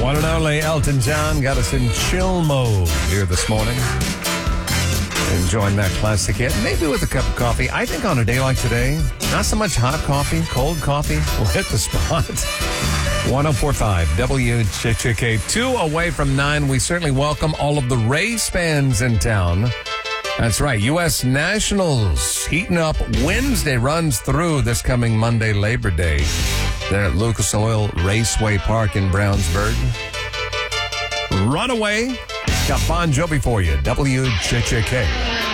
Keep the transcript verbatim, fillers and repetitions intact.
One and only Elton John got us in chill mode here this morning. Enjoying that classic hit, maybe with a cup of coffee. I think on a day like today, not so much hot coffee, cold coffee will hit the spot. one oh four point five W J J K, two away from nine. We certainly welcome all of the Rays fans in town. That's right, U S Nationals heating up. Wednesday runs through this coming Monday, Labor Day. There at Lucas Oil Raceway Park in Brownsburg. Runaway. Got Bon Jovi for you, W J J K.